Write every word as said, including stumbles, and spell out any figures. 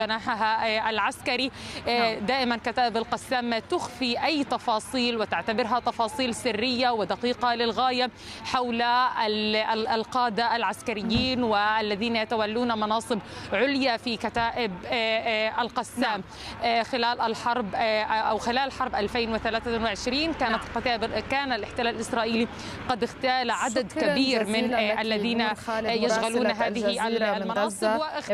جناحها العسكري. دائما كتائب القسام ما تخفي أي تفاصيل وتعتبرها تفاصيل سرية ودقيقة للغاية حول القادة العسكريين والذين يتولون مناصب عليا في كتائب القسام. خلال الحرب أو خلال حرب ألفين وثلاثة وعشرين كانت كتائب كان الاحتلال الإسرائيلي قد اغتال عدد كبير من الذين يشغلون هذه المناصب.